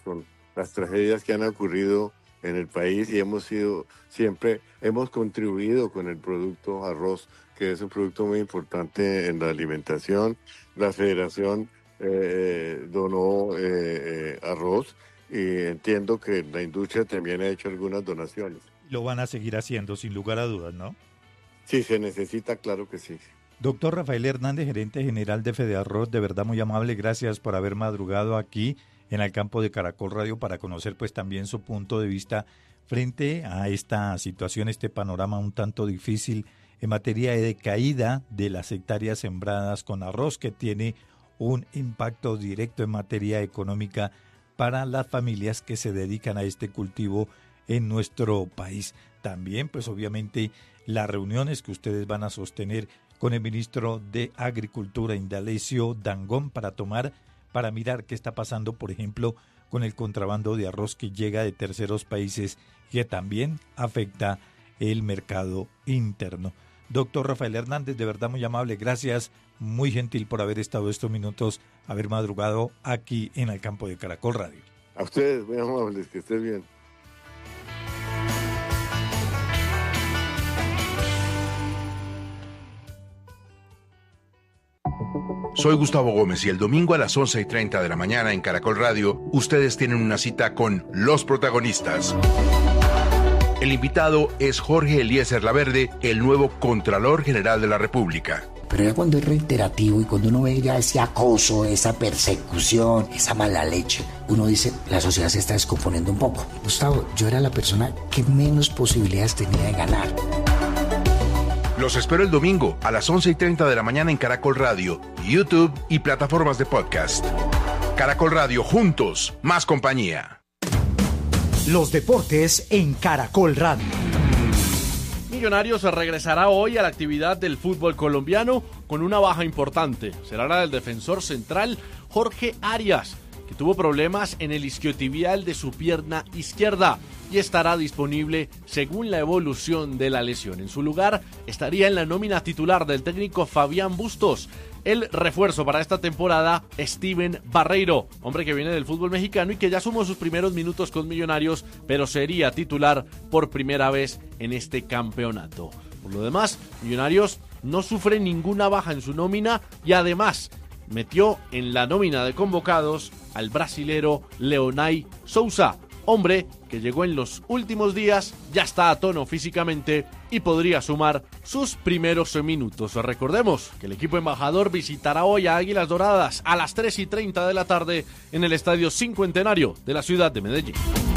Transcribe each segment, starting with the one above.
con las tragedias que han ocurrido en el país y siempre hemos contribuido con el producto arroz, que es un producto muy importante en la alimentación. La Federación donó arroz y entiendo que la industria también ha hecho algunas donaciones. Lo van a seguir haciendo sin lugar a dudas, ¿no? Sí, se necesita, claro que sí. Doctor Rafael Hernández, gerente general de Fedearroz, de verdad muy amable, gracias por haber madrugado aquí en el campo de Caracol Radio para conocer pues también su punto de vista frente a esta situación, este panorama un tanto difícil en materia de caída de las hectáreas sembradas con arroz, que tiene un impacto directo en materia económica para las familias que se dedican a este cultivo en nuestro país. También pues obviamente las reuniones que ustedes van a sostener con el ministro de Agricultura, Indalecio Dangond, para mirar qué está pasando, por ejemplo, con el contrabando de arroz que llega de terceros países, que también afecta el mercado interno. Doctor Rafael Hernández, de verdad muy amable, gracias, muy gentil por haber estado estos minutos, haber madrugado aquí en el campo de Caracol Radio. A ustedes, muy amables, que estén bien. Soy Gustavo Gómez y el domingo a las 11:30 de la mañana en Caracol Radio, ustedes tienen una cita con los protagonistas. El invitado es Jorge Eliezer Laverde, el nuevo Contralor General de la República. Pero ya cuando es reiterativo y cuando uno ve ya ese acoso, esa persecución, esa mala leche, uno dice, la sociedad se está descomponiendo un poco. Gustavo, yo era la persona que menos posibilidades tenía de ganar. Los espero el domingo a las 11:30 de la mañana en Caracol Radio, YouTube y plataformas de podcast. Caracol Radio, juntos, más compañía. Los deportes en Caracol Radio. Millonarios regresará hoy a la actividad del fútbol colombiano con una baja importante. Será la del defensor central Jorge Arias, que tuvo problemas en el isquiotibial de su pierna izquierda y estará disponible según la evolución de la lesión. En su lugar estaría en la nómina titular del técnico Fabián Bustos. El refuerzo para esta temporada, Steven Barreiro, hombre que viene del fútbol mexicano y que ya sumó sus primeros minutos con Millonarios, pero sería titular por primera vez en este campeonato. Por lo demás, Millonarios no sufre ninguna baja en su nómina y además metió en la nómina de convocados al brasilero Leonay Sousa, hombre que llegó en los últimos días, ya está a tono físicamente y podría sumar sus primeros minutos. Recordemos que el equipo embajador visitará hoy a Águilas Doradas a las 3:30 de la tarde en el Estadio Cincuentenario de la ciudad de Medellín.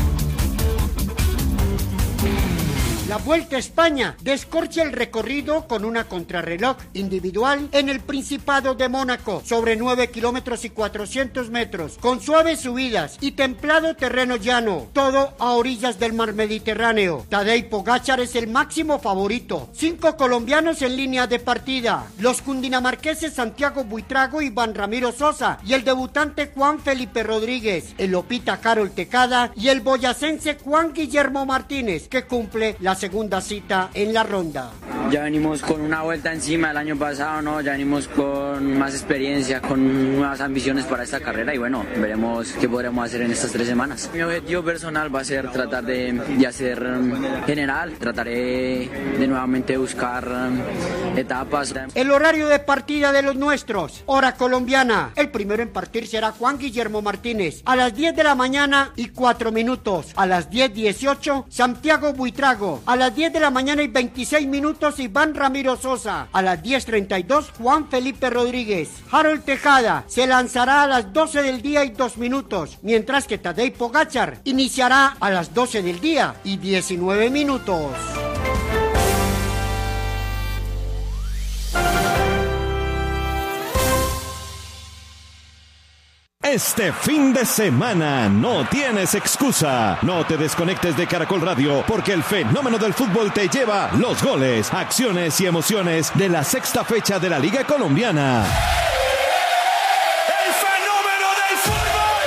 La Vuelta a España descorcha el recorrido con una contrarreloj individual en el Principado de Mónaco sobre 9 kilómetros y 400 metros, con suaves subidas y templado terreno llano, todo a orillas del mar Mediterráneo. Tadej Pogačar es el máximo favorito. 5 colombianos en línea de partida: los cundinamarqueses Santiago Buitrago y Iván Ramiro Sosa, y el debutante Juan Felipe Rodríguez, el lopita Carol Tecada y el boyacense Juan Guillermo Martínez, que cumple la segunda cita en la ronda. Ya venimos con una vuelta encima del año pasado, ¿no? Ya venimos con más experiencia, con nuevas ambiciones para esta carrera y bueno, veremos qué podremos hacer en estas 3 semanas. Mi objetivo personal va a ser tratar de hacer general, trataré de nuevamente buscar etapas. El horario de partida de los nuestros, hora colombiana. El primero en partir será Juan Guillermo Martínez a las 10 de la mañana y 4 minutos. A las 10:18, Santiago Buitrago. A las 10 de la mañana y 26 minutos, Iván Ramiro Sosa. A las 10:32, Juan Felipe Rodríguez. Harold Tejada se lanzará a las 12 del día y 2 minutos, mientras que Tadej Pogačar iniciará a las 12 del día y 19 minutos. Este fin de semana no tienes excusa. No te desconectes de Caracol Radio porque el fenómeno del fútbol te lleva los goles, acciones y emociones de la 6ª fecha de la Liga Colombiana. ¡El fenómeno del fútbol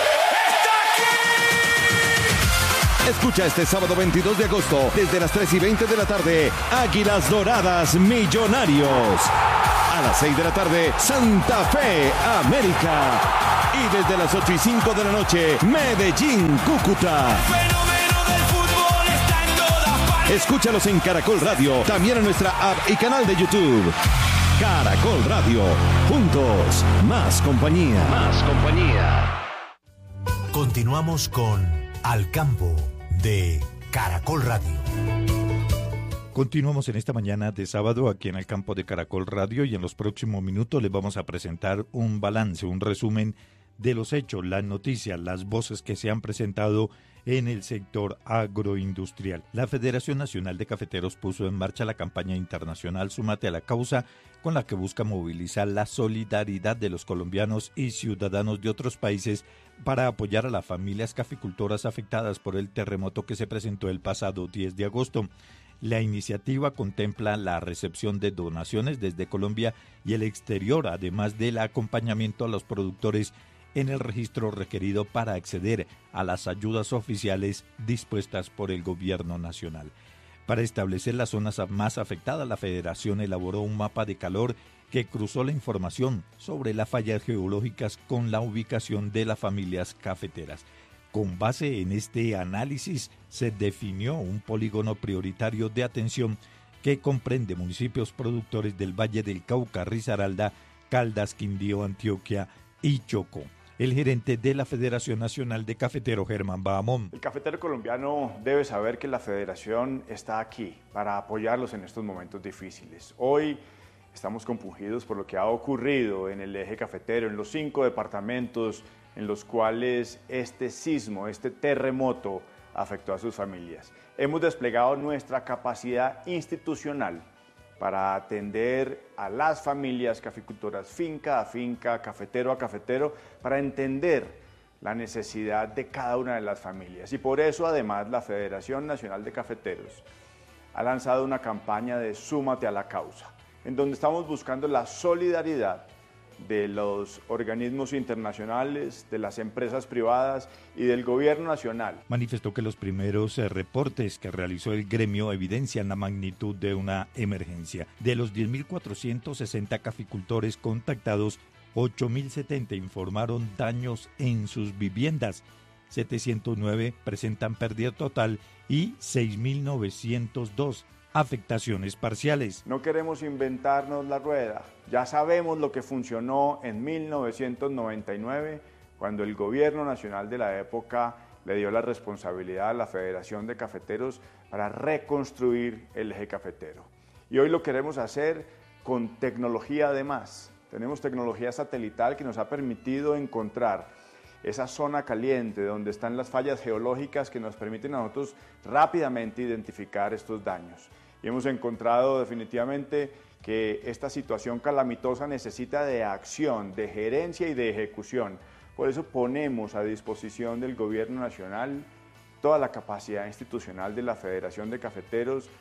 está aquí! Escucha este sábado 22 de agosto desde las 3:20 de la tarde, Águilas Doradas Millonarios. A las 6 de la tarde, Santa Fe América. Y desde las 8:05 de la noche, Medellín, Cúcuta. Fenómeno del fútbol está en todas partes. Escúchalos en Caracol Radio, también en nuestra app y canal de YouTube. Caracol Radio, juntos, más compañía. Más compañía. Continuamos con Al Campo de Caracol Radio. Continuamos en esta mañana de sábado aquí en el campo de Caracol Radio y en los próximos minutos les vamos a presentar un balance, un resumen de los hechos, las noticias, las voces que se han presentado en el sector agroindustrial. La Federación Nacional de Cafeteros puso en marcha la campaña internacional Súmate a la Causa, con la que busca movilizar la solidaridad de los colombianos y ciudadanos de otros países para apoyar a las familias caficultoras afectadas por el terremoto que se presentó el pasado 10 de agosto. La iniciativa contempla la recepción de donaciones desde Colombia y el exterior, además del acompañamiento a los productores en el registro requerido para acceder a las ayudas oficiales dispuestas por el gobierno nacional. Para establecer las zonas más afectadas, la Federación elaboró un mapa de calor que cruzó la información sobre las fallas geológicas con la ubicación de las familias cafeteras. Con base en este análisis, se definió un polígono prioritario de atención que comprende municipios productores del Valle del Cauca, Risaralda, Caldas, Quindío, Antioquia y Chocó. El gerente de la Federación Nacional de Cafeteros, Germán Bahamón. El cafetero colombiano debe saber que la Federación está aquí para apoyarlos en estos momentos difíciles. Hoy estamos compungidos por lo que ha ocurrido en el eje cafetero, en los 5 departamentos en los cuales este sismo, este terremoto afectó a sus familias. Hemos desplegado nuestra capacidad institucional para atender a las familias caficultoras finca a finca, cafetero a cafetero, para entender la necesidad de cada una de las familias. Y por eso, además, la Federación Nacional de Cafeteros ha lanzado una campaña de Súmate a la Causa, en donde estamos buscando la solidaridad de los organismos internacionales, de las empresas privadas y del gobierno nacional. Manifestó que los primeros reportes que realizó el gremio evidencian la magnitud de una emergencia. De los 10.460 caficultores contactados, 8.070 informaron daños en sus viviendas, 709 presentan pérdida total y 6.902 afectaciones parciales. No queremos inventarnos la rueda. Ya sabemos lo que funcionó en 1999, cuando el gobierno nacional de la época le dio la responsabilidad a la Federación de Cafeteros para reconstruir el eje cafetero. Y hoy lo queremos hacer con tecnología además. Tenemos tecnología satelital que nos ha permitido encontrar esa zona caliente donde están las fallas geológicas que nos permiten a nosotros rápidamente identificar estos daños. Y hemos encontrado definitivamente que esta situación calamitosa necesita de acción, de gerencia y de ejecución. Por eso ponemos a disposición del Gobierno Nacional toda la capacidad institucional de la Federación de Cafeteros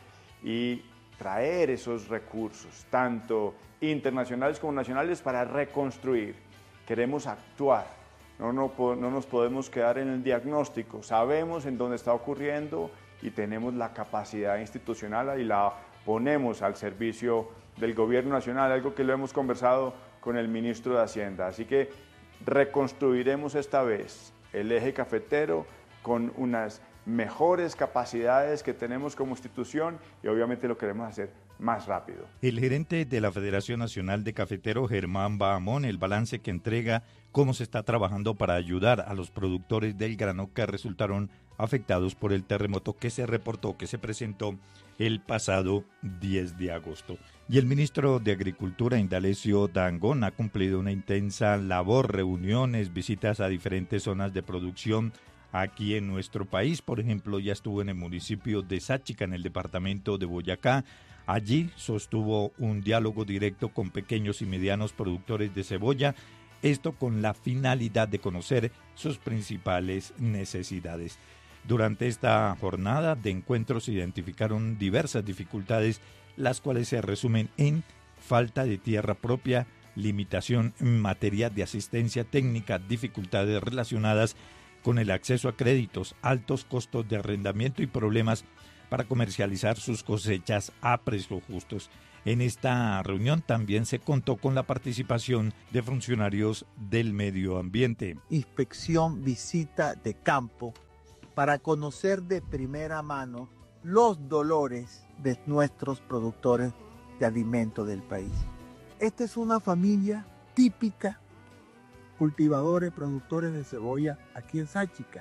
y traer esos recursos, tanto internacionales como nacionales, para reconstruir. Queremos actuar. No nos podemos quedar en el diagnóstico, sabemos en dónde está ocurriendo y tenemos la capacidad institucional y la ponemos al servicio del gobierno nacional, algo que lo hemos conversado con el ministro de Hacienda. Así que reconstruiremos esta vez el eje cafetero con unas mejores capacidades que tenemos como institución y obviamente lo queremos hacer más rápido. El gerente de la Federación Nacional de Cafeteros, Germán Bahamón, el balance que entrega cómo se está trabajando para ayudar a los productores del grano que resultaron afectados por el terremoto que se reportó, que se presentó el pasado 10 de agosto. Y el ministro de Agricultura, Indalecio Dangond, ha cumplido una intensa labor, reuniones, visitas a diferentes zonas de producción aquí en nuestro país. Por ejemplo, ya estuvo en el municipio de Sáchica, en el departamento de Boyacá. Allí sostuvo un diálogo directo con pequeños y medianos productores de cebolla, esto con la finalidad de conocer sus principales necesidades. Durante esta jornada de encuentros se identificaron diversas dificultades, las cuales se resumen en falta de tierra propia, limitación en materia de asistencia técnica, dificultades relacionadas con el acceso a créditos, altos costos de arrendamiento y problemas para comercializar sus cosechas a precios justos. En esta reunión también se contó con la participación de funcionarios del medio ambiente. Inspección, visita de campo para conocer de primera mano los dolores de nuestros productores de alimentos del país. Esta es una familia típica, cultivadores, productores de cebolla aquí en Sáchica.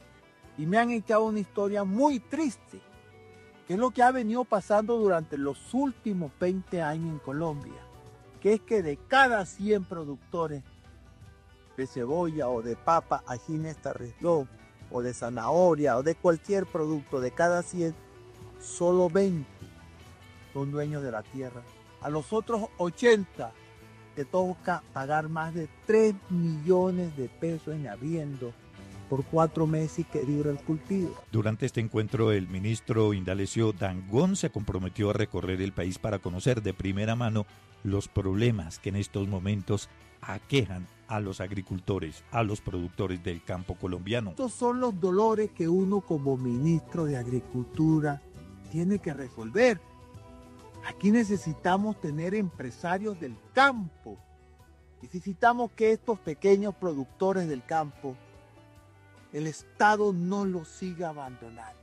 Y me han echado una historia muy triste, que es lo que ha venido pasando durante los últimos 20 años en Colombia, que es que de cada 100 productores de cebolla o de papa aquí en esta región, o de zanahoria, o de cualquier producto, de cada 100, solo 20 son dueños de la tierra. A los otros 80 te toca pagar más de 3 millones de pesos en arriendo por 4 meses que dura el cultivo. Durante este encuentro, el ministro Indalecio Dangond se comprometió a recorrer el país para conocer de primera mano los problemas que en estos momentos aquejan a los agricultores, a los productores del campo colombiano. Estos son los dolores que uno como ministro de Agricultura tiene que resolver. Aquí necesitamos tener empresarios del campo. Necesitamos que estos pequeños productores del campo, el Estado no los siga abandonando.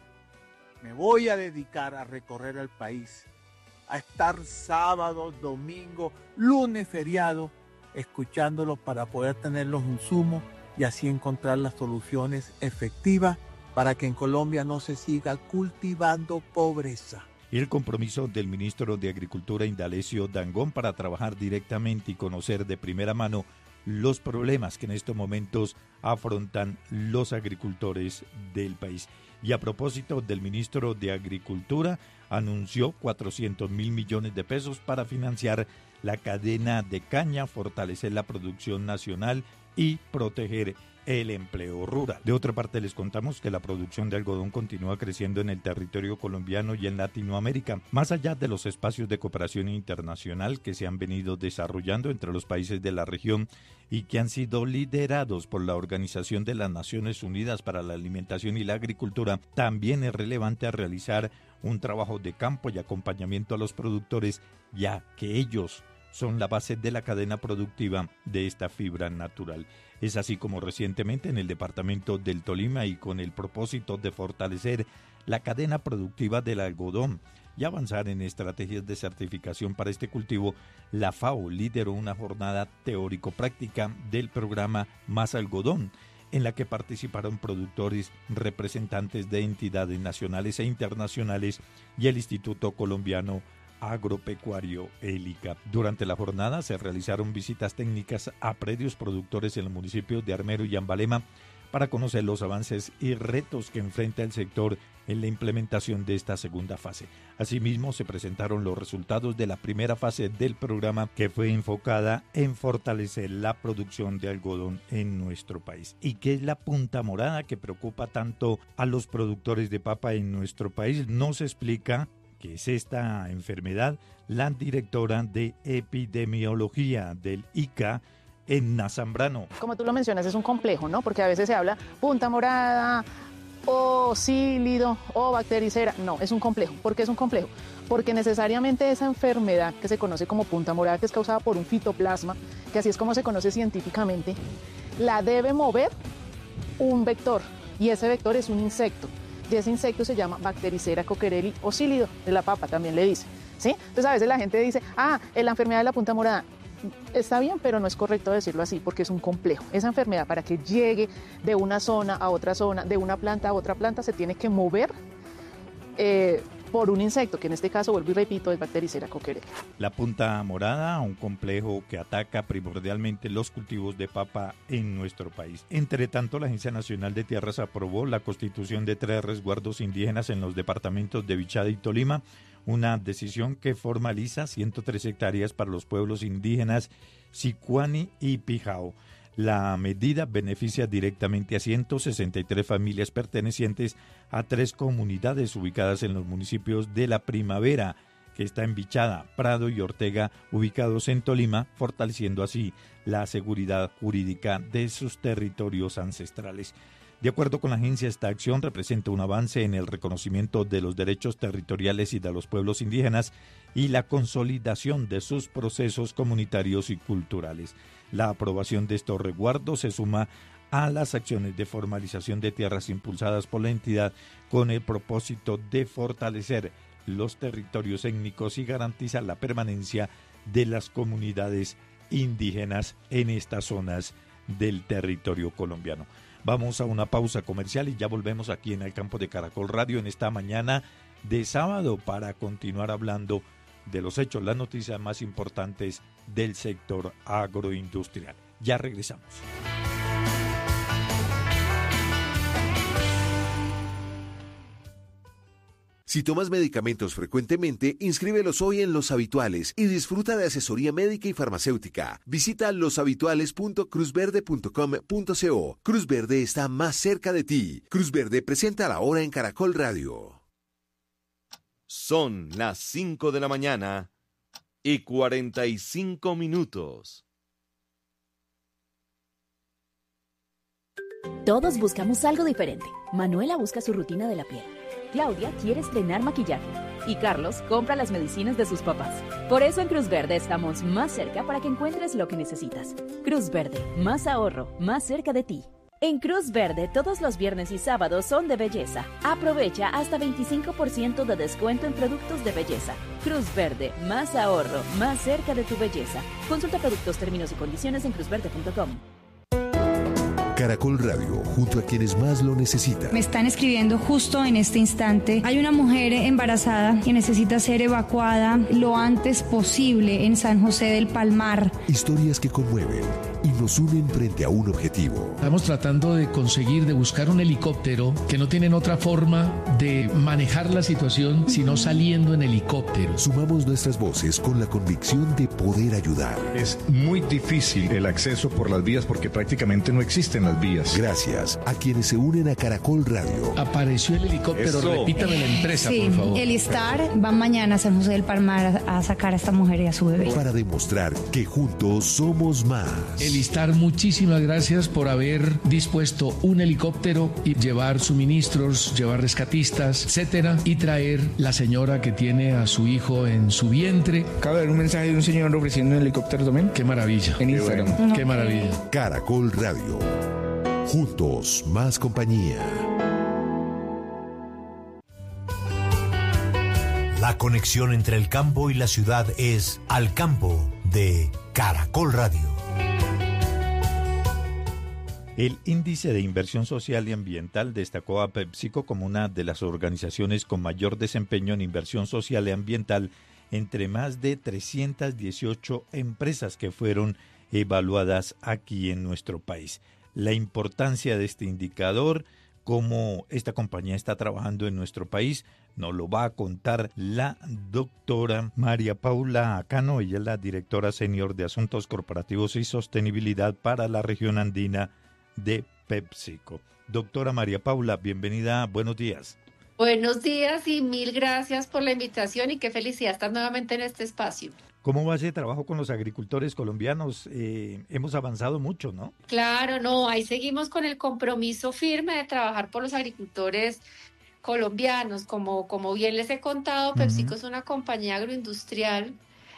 Me voy a dedicar a recorrer el país, a estar sábado, domingo, lunes, feriado, escuchándolos para poder tener los insumos y así encontrar las soluciones efectivas para que en Colombia no se siga cultivando pobreza. Y el compromiso del ministro de Agricultura Indalecio Dangond para trabajar directamente y conocer de primera mano los problemas que en estos momentos afrontan los agricultores del país. Y a propósito del ministro de Agricultura, anunció 400.000 millones de pesos para financiar la cadena de caña, fortalecer la producción nacional y proteger el empleo rural. De otra parte, les contamos que la producción de algodón continúa creciendo en el territorio colombiano y en Latinoamérica, más allá de los espacios de cooperación internacional que se han venido desarrollando entre los países de la región y que han sido liderados por la Organización de las Naciones Unidas para la Alimentación y la Agricultura. También es relevante realizar un trabajo de campo y acompañamiento a los productores, ya que ellos son la base de la cadena productiva de esta fibra natural. Es así como recientemente en el departamento del Tolima, y con el propósito de fortalecer la cadena productiva del algodón y avanzar en estrategias de certificación para este cultivo, la FAO lideró una jornada teórico-práctica del programa Más Algodón, en la que participaron productores, representantes de entidades nacionales e internacionales y el Instituto Colombiano Agropecuario, el ICAP. Durante la jornada se realizaron visitas técnicas a predios productores en los municipios de Armero y Ambalema para conocer los avances y retos que enfrenta el sector en la implementación de esta segunda fase. Asimismo, se presentaron los resultados de la primera fase del programa, que fue enfocada en fortalecer la producción de algodón en nuestro país. ¿Y qué es la punta morada que preocupa tanto a los productores de papa en nuestro país? Nos explica que es esta enfermedad la directora de epidemiología del ICA, Edna Zambrano. Como tú lo mencionas, es un complejo, ¿no? Porque a veces se habla punta morada, o sílido, o bactericera. No, es un complejo. ¿Por qué es un complejo? Porque necesariamente esa enfermedad que se conoce como punta morada, que es causada por un fitoplasma, que así es como se conoce científicamente, la debe mover un vector, y ese vector es un insecto. Y ese insecto se llama Bactericera coquerelli o sílido, de la papa también le dice, ¿sí? Entonces a veces la gente dice, es la enfermedad de la punta morada. Está bien, pero no es correcto decirlo así, porque es un complejo. Esa enfermedad, para que llegue de una zona a otra zona, de una planta a otra planta, se tiene que mover por un insecto, que en este caso, vuelvo y repito, es Bactericera coquerelli. La punta morada, un complejo que ataca primordialmente los cultivos de papa en nuestro país. Entre tanto, la Agencia Nacional de Tierras aprobó la constitución de 3 resguardos indígenas en los departamentos de Bichada y Tolima, una decisión que formaliza 103 hectáreas para los pueblos indígenas Sicuani y Pijao. La medida beneficia directamente a 163 familias pertenecientes a 3 comunidades ubicadas en los municipios de La Primavera, que está en Bichada, Prado y Ortega, ubicados en Tolima, fortaleciendo así la seguridad jurídica de sus territorios ancestrales. De acuerdo con la agencia, esta acción representa un avance en el reconocimiento de los derechos territoriales y de los pueblos indígenas y la consolidación de sus procesos comunitarios y culturales. La aprobación de estos resguardos se suma a las acciones de formalización de tierras impulsadas por la entidad con el propósito de fortalecer los territorios étnicos y garantizar la permanencia de las comunidades indígenas en estas zonas del territorio colombiano. Vamos a una pausa comercial y ya volvemos aquí en el campo de Caracol Radio en esta mañana de sábado para continuar hablando de los hechos, las noticias más importantes del sector agroindustrial. Ya regresamos. Si tomas medicamentos frecuentemente, inscríbelos hoy en Los Habituales y disfruta de asesoría médica y farmacéutica. Visita loshabituales.cruzverde.com.co. Cruz Verde está más cerca de ti. Cruz Verde presenta la hora en Caracol Radio. Son las 5 de la mañana y 45 minutos. Todos buscamos algo diferente. Manuela busca su rutina de la piel. Claudia quiere estrenar maquillaje y Carlos compra las medicinas de sus papás. Por eso en Cruz Verde estamos más cerca para que encuentres lo que necesitas. Cruz Verde, más ahorro, más cerca de ti. En Cruz Verde todos los viernes y sábados son de belleza. Aprovecha hasta 25% de descuento en productos de belleza. Cruz Verde, más ahorro, más cerca de tu belleza. Consulta productos, términos y condiciones en cruzverde.com. Caracol Radio, junto a quienes más lo necesitan. Me están escribiendo justo en este instante. Hay una mujer embarazada que necesita ser evacuada lo antes posible en San José del Palmar. Historias que conmueven y nos unen frente a un objetivo. Estamos tratando de buscar un helicóptero que no tienen otra forma de manejar la situación sino saliendo en helicóptero. Sumamos nuestras voces con la convicción de poder ayudar. Es muy difícil el acceso por las vías porque prácticamente no existen las vías. Gracias a quienes se unen a Caracol Radio. Apareció el helicóptero, repítame la empresa, sí, por favor. El Star va mañana a San José del Palmar a sacar a esta mujer y a su bebé. Para demostrar que juntos somos más. El Star, muchísimas gracias por haber dispuesto un helicóptero y llevar suministros, llevar rescatistas, etcétera, y traer la señora que tiene a su hijo en su vientre. Acabo de ver un mensaje de un señor ofreciendo un helicóptero también. Qué maravilla. En Instagram. Bueno. Qué maravilla. Caracol Radio. Juntos, más compañía. La conexión entre el campo y la ciudad es Al Campo de Caracol Radio. El Índice de Inversión Social y Ambiental destacó a PepsiCo como una de las organizaciones con mayor desempeño en inversión social y ambiental entre más de 318 empresas que fueron evaluadas aquí en nuestro país. La importancia de este indicador, cómo esta compañía está trabajando en nuestro país, nos lo va a contar la doctora María Paula Acano. Ella es la directora senior de Asuntos Corporativos y Sostenibilidad para la región andina de PepsiCo. Doctora María Paula, bienvenida, buenos días. Buenos días y mil gracias por la invitación y qué felicidad estar nuevamente en este espacio. ¿Cómo va ese trabajo con los agricultores colombianos? Hemos avanzado mucho, ¿no? Claro, no, ahí seguimos con el compromiso firme de trabajar por los agricultores colombianos. Como bien les he contado, PepsiCo es una compañía agroindustrial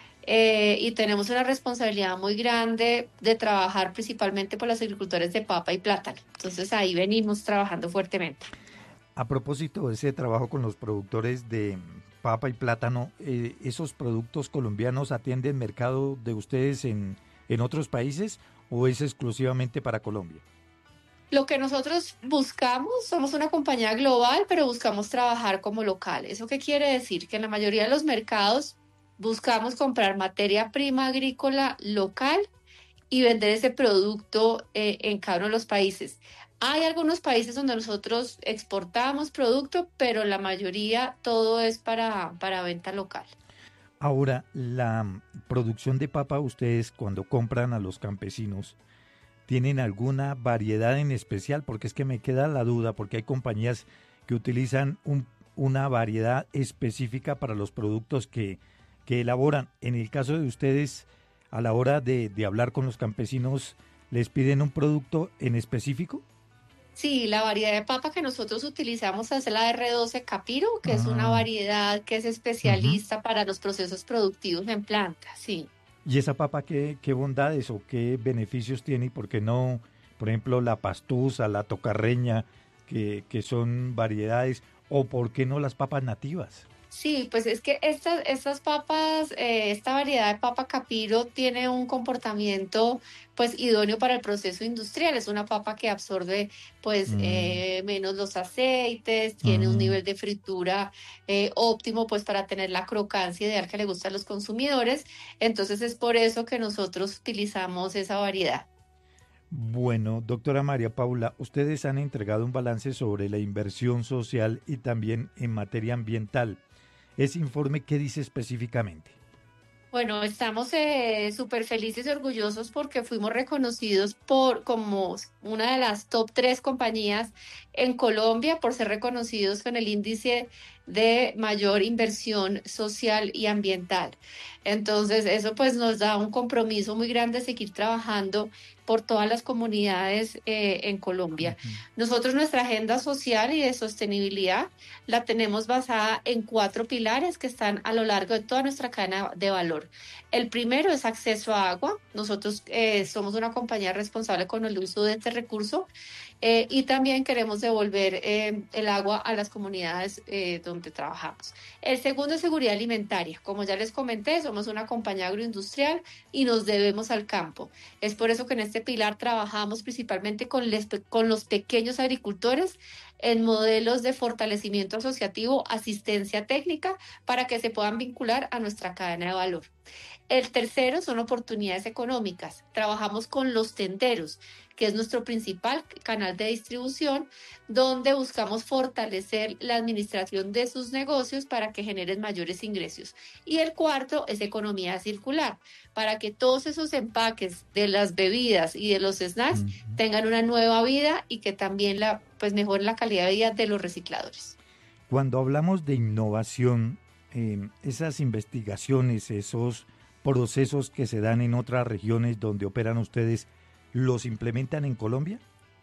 y tenemos una responsabilidad muy grande de trabajar principalmente por los agricultores de papa y plátano. Entonces ahí venimos trabajando fuertemente. A propósito de ese trabajo con los productores de papa y plátano, ¿esos productos colombianos atienden el mercado de ustedes en otros países o es exclusivamente para Colombia? Lo que nosotros buscamos, somos una compañía global, pero buscamos trabajar como local. ¿Eso qué quiere decir? Que en la mayoría de los mercados buscamos comprar materia prima agrícola local y vender ese producto en cada uno de los países. Hay algunos países donde nosotros exportamos producto, pero la mayoría todo es para venta local. Ahora, la producción de papa, ustedes cuando compran a los campesinos, ¿tienen alguna variedad en especial? Porque es que me queda la duda, porque hay compañías que utilizan una variedad específica para los productos que elaboran. En el caso de ustedes, a la hora de hablar con los campesinos, ¿les piden un producto en específico? Sí, la variedad de papa que nosotros utilizamos es la R12 Capiro, que es una variedad que es especialista para los procesos productivos en plantas, sí. ¿Y esa papa qué bondades o qué beneficios tiene y por qué no, por ejemplo, la pastusa, la tocarreña, que son variedades, o por qué no las papas nativas? Sí, pues es que estas papas, esta variedad de papa Capiro tiene un comportamiento pues idóneo para el proceso industrial. Es una papa que absorbe pues menos los aceites, tiene un nivel de fritura óptimo pues para tener la crocancia ideal que le gusta a los consumidores. Entonces es por eso que nosotros utilizamos esa variedad. Bueno, doctora María Paula, ustedes han entregado un balance sobre la inversión social y también en materia ambiental. ¿Ese informe qué dice específicamente? Bueno, estamos súper felices y orgullosos porque fuimos reconocidos como una de las top 3 compañías en Colombia por ser reconocidos con el índice de mayor inversión social y ambiental. Entonces, eso pues nos da un compromiso muy grande de seguir trabajando por todas las comunidades en Colombia. Nosotros nuestra agenda social y de sostenibilidad la tenemos basada en 4 pilares que están a lo largo de toda nuestra cadena de valor. El primero es acceso a agua. Nosotros somos una compañía responsable con el uso de este recurso y también queremos devolver el agua a las comunidades donde trabajamos. El segundo es seguridad alimentaria. Como ya les comenté, somos una compañía agroindustrial y nos debemos al campo. Es por eso que en este pilar trabajamos principalmente con los pequeños agricultores en modelos de fortalecimiento asociativo, asistencia técnica, para que se puedan vincular a nuestra cadena de valor. El tercero son oportunidades económicas. Trabajamos con los tenderos, que es nuestro principal canal de distribución, donde buscamos fortalecer la administración de sus negocios para que generen mayores ingresos. Y el cuarto es economía circular, para que todos esos empaques de las bebidas y de los snacks tengan una nueva vida y que también mejoren la calidad de vida de los recicladores. Cuando hablamos de innovación, esas investigaciones, esos procesos que se dan en otras regiones donde operan ustedes, ¿los implementan en Colombia?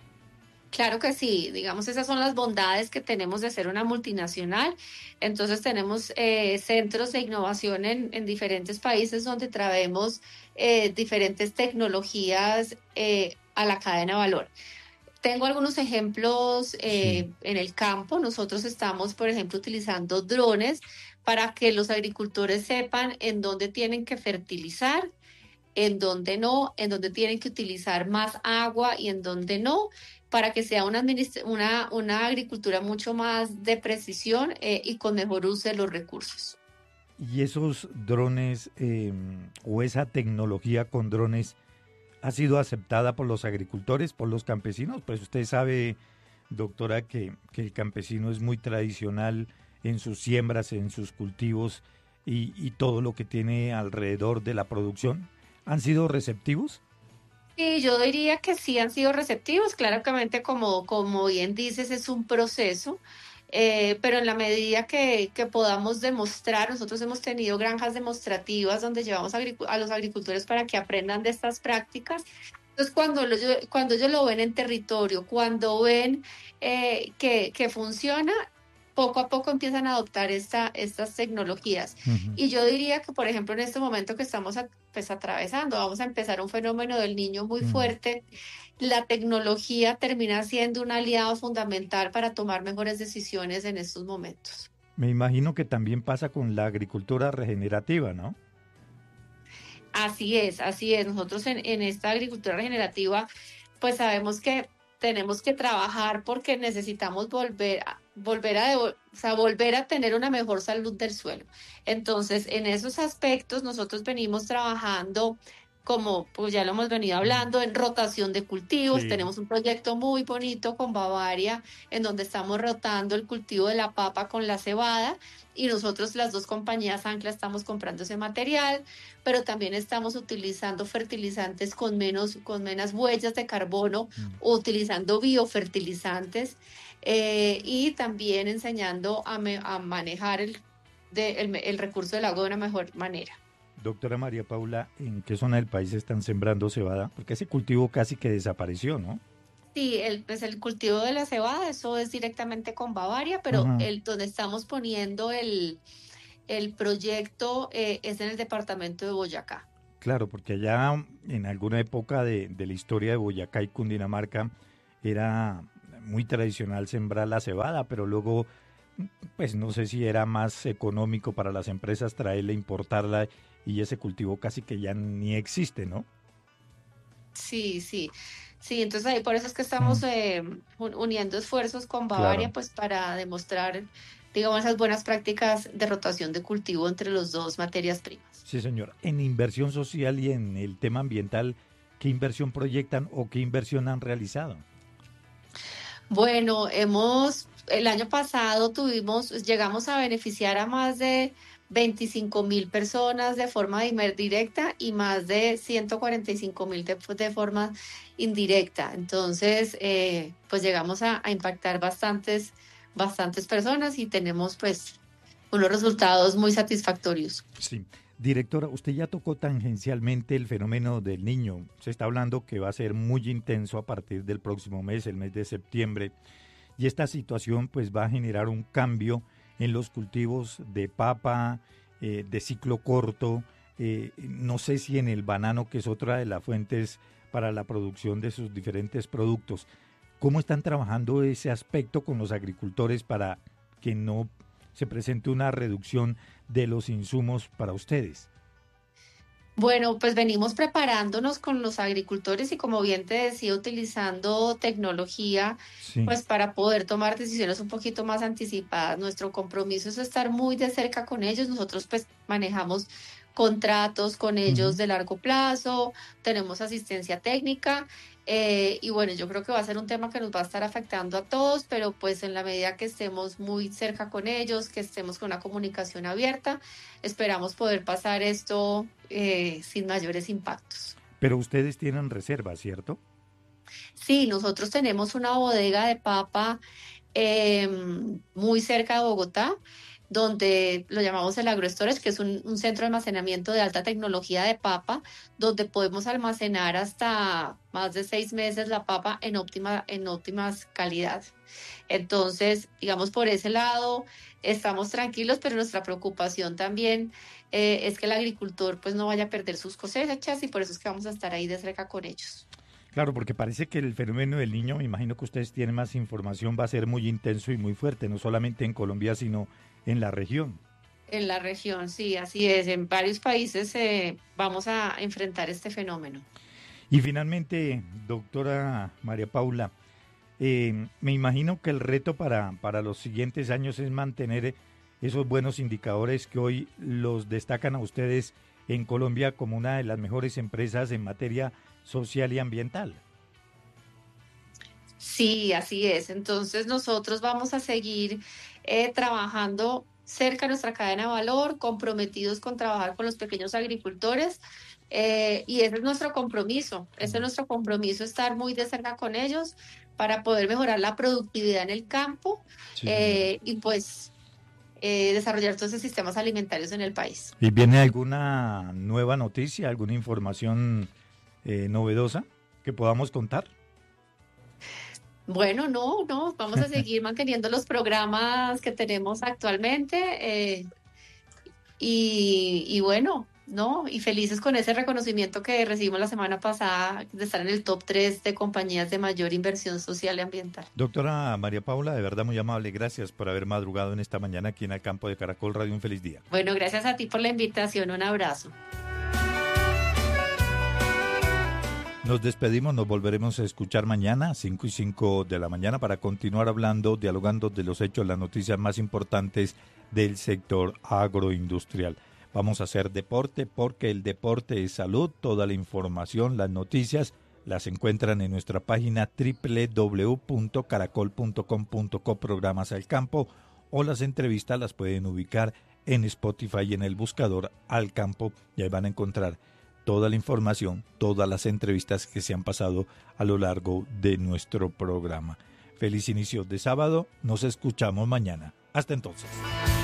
Claro que sí, digamos, esas son las bondades que tenemos de ser una multinacional. Entonces tenemos centros de innovación en diferentes países donde traemos diferentes tecnologías a la cadena de valor. Tengo algunos ejemplos en el campo. Nosotros estamos, por ejemplo, utilizando drones para que los agricultores sepan en dónde tienen que fertilizar, en dónde no, en dónde tienen que utilizar más agua y en dónde no, para que sea una agricultura mucho más de precisión y con mejor uso de los recursos. ¿Y esos drones o esa tecnología con drones ha sido aceptada por los agricultores, por los campesinos? Pues usted sabe, doctora, que el campesino es muy tradicional en sus siembras, en sus cultivos y todo lo que tiene alrededor de la producción. ¿Han sido receptivos? Sí, yo diría que sí han sido receptivos. Claramente, como bien dices, es un proceso, pero en la medida que podamos demostrar, nosotros hemos tenido granjas demostrativas donde llevamos a los agricultores para que aprendan de estas prácticas. Entonces, cuando ellos lo ven en territorio, cuando ven que funciona, poco a poco empiezan a adoptar estas tecnologías. Y yo diría que, por ejemplo, en este momento que estamos atravesando, vamos a empezar un fenómeno del niño muy fuerte. La tecnología termina siendo un aliado fundamental para tomar mejores decisiones en estos momentos. Me imagino que también pasa con la agricultura regenerativa, ¿no? Así es. Nosotros en esta agricultura regenerativa, pues sabemos que tenemos que trabajar porque necesitamos volver a tener una mejor salud del suelo. Entonces, en esos aspectos nosotros venimos trabajando, como pues ya lo hemos venido hablando, en rotación de cultivos. Sí. Tenemos un proyecto muy bonito con Bavaria, en donde estamos rotando el cultivo de la papa con la cebada, y nosotros, las dos compañías Ancla, estamos comprando ese material, pero también estamos utilizando fertilizantes con menos huellas de carbono, utilizando biofertilizantes, y también enseñando a manejar el recurso del agua de una mejor manera. Doctora María Paula, ¿en qué zona del país están sembrando cebada? Porque ese cultivo casi que desapareció, ¿no? Sí, el cultivo de la cebada, eso es directamente con Bavaria, pero donde estamos poniendo el proyecto es en el departamento de Boyacá. Claro, porque allá en alguna época de la historia de Boyacá y Cundinamarca era muy tradicional sembrar la cebada, pero luego, pues no sé si era más económico para las empresas traerla, importarla, y ese cultivo casi que ya ni existe, ¿no? Sí, entonces ahí por eso es que estamos uniendo esfuerzos con Bavaria, pues para demostrar, digamos, esas buenas prácticas de rotación de cultivo entre los dos materias primas. Sí, señor. En inversión social y en el tema ambiental, ¿qué inversión proyectan o qué inversión han realizado? Bueno, el año pasado llegamos a beneficiar a más de 25.000 personas de forma directa y más de 145.000 de forma indirecta. Entonces, pues llegamos a impactar bastantes personas y tenemos pues unos resultados muy satisfactorios. Sí. Directora, usted ya tocó tangencialmente el fenómeno del Niño. Se está hablando que va a ser muy intenso a partir del próximo mes, el mes de septiembre, y esta situación pues va a generar un cambio en los cultivos de papa, de ciclo corto, no sé si en el banano, que es otra de las fuentes para la producción de sus diferentes productos. ¿Cómo están trabajando ese aspecto con los agricultores para que no se presente una reducción de los insumos para ustedes? Bueno, pues venimos preparándonos con los agricultores y, como bien te decía, utilizando tecnología, pues para poder tomar decisiones un poquito más anticipadas. Nuestro compromiso es estar muy de cerca con ellos. Nosotros pues manejamos contratos con ellos de largo plazo, tenemos asistencia técnica, y bueno, yo creo que va a ser un tema que nos va a estar afectando a todos, pero pues en la medida que estemos muy cerca con ellos, que estemos con una comunicación abierta, esperamos poder pasar esto sin mayores impactos. Pero ustedes tienen reservas, ¿cierto? Sí, nosotros tenemos una bodega de papa muy cerca de Bogotá, donde lo llamamos el AgroStorage, que es un centro de almacenamiento de alta tecnología de papa, donde podemos almacenar hasta más de 6 meses la papa en óptimas calidad. Entonces, digamos, por ese lado estamos tranquilos, pero nuestra preocupación también es que el agricultor pues no vaya a perder sus cosechas, y por eso es que vamos a estar ahí de cerca con ellos. Claro, porque parece que el fenómeno del Niño, me imagino que ustedes tienen más información, va a ser muy intenso y muy fuerte, no solamente en Colombia, sino en la región. En la región, sí, así es. En varios países vamos a enfrentar este fenómeno. Y finalmente, doctora María Paula, me imagino que el reto para los siguientes años es mantener esos buenos indicadores que hoy los destacan a ustedes en Colombia como una de las mejores empresas en materia social y ambiental. Sí, así es. Entonces nosotros vamos a seguir trabajando cerca de nuestra cadena de valor, comprometidos con trabajar con los pequeños agricultores, y ese es nuestro compromiso. Ese es nuestro compromiso, estar muy de cerca con ellos para poder mejorar la productividad en el campo, y pues desarrollar todos esos sistemas alimentarios en el país. ¿Y viene alguna nueva noticia, alguna información novedosa que podamos contar? Bueno, no, vamos a seguir manteniendo los programas que tenemos actualmente, y bueno, no, y felices con ese reconocimiento que recibimos la semana pasada de estar en el top 3 de compañías de mayor inversión social y ambiental. Doctora María Paula, de verdad muy amable, gracias por haber madrugado en esta mañana aquí en el campo de Caracol Radio. Un feliz día. Bueno, gracias a ti por la invitación, un abrazo. Nos despedimos, nos volveremos a escuchar mañana, 5:05 de la mañana, para continuar hablando, dialogando de los hechos, las noticias más importantes del sector agroindustrial. Vamos a hacer deporte, porque el deporte es salud. Toda la información, las noticias, las encuentran en nuestra página www.caracol.com.co, programas al campo, o las entrevistas las pueden ubicar en Spotify y en el buscador Al Campo, y ahí van a encontrar toda la información, todas las entrevistas que se han pasado a lo largo de nuestro programa. Feliz inicio de sábado, nos escuchamos mañana. Hasta entonces.